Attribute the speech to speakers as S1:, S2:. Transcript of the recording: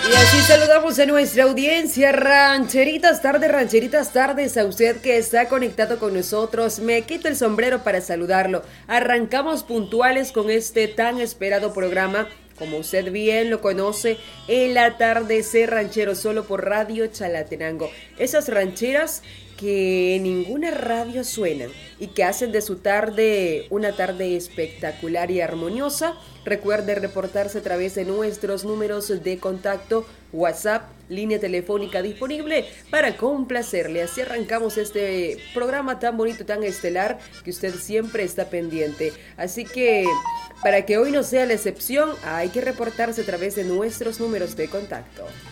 S1: Y así saludamos a nuestra audiencia, rancheritas tardes, a usted que está conectado con nosotros. Me quito el sombrero para saludarlo. Arrancamos puntuales con este tan esperado programa, como usted bien lo conoce, El Atardecer Ranchero, solo por Radio Chalatenango. Esas rancheras que en ninguna radio suenan y que hacen de su tarde una tarde espectacular y armoniosa. Recuerde reportarse a través de nuestros números de contacto, WhatsApp, línea telefónica disponible para complacerle. Así arrancamos este programa tan bonito, tan estelar, que usted siempre está pendiente. Así que, para que hoy no sea la excepción, hay que reportarse a través de nuestros números de contacto.